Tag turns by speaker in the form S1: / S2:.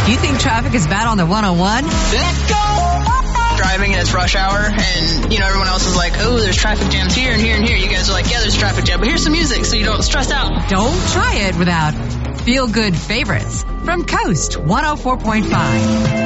S1: You think traffic is bad on the 101?
S2: Let go! Driving and it's rush hour, and, everyone else is like, oh, there's traffic jams here and here and here. You guys are like, yeah, there's traffic jam, but here's some music so you don't stress out.
S1: Don't try it without feel-good favorites from Coast 104.5.